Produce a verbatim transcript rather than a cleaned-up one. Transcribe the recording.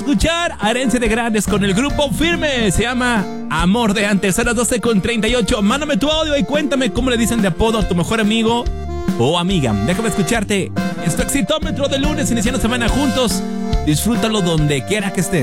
escuchar a Herencia de Grandes con el grupo Firme. Se llama Amor de Antes. A las doce con treinta y ocho. Mándame tu audio y cuéntame cómo le dicen de apodo a tu mejor amigo o amiga. Déjame escucharte. Es tu Exitómetro de lunes, iniciando semana juntos. Disfrútalo donde quiera que estés.